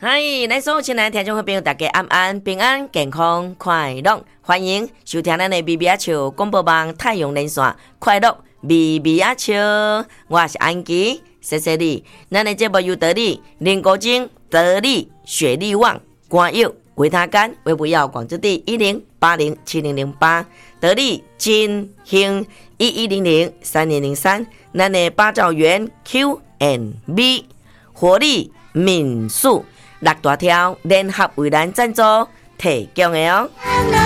嗨，咱所有亲爱的听众朋友，大家安安平安健康快乐，欢迎收听咱的美美笑广播网太阳连线快乐美美笑，我是安琪，谢谢你。咱的节目由得力林国精、得力雪力旺、光佑、维他干、微不要广之地10807008，得力金兴11003003，咱的八兆元 Q&B 活力民宿。6大条联合为咱赞助提供的哦。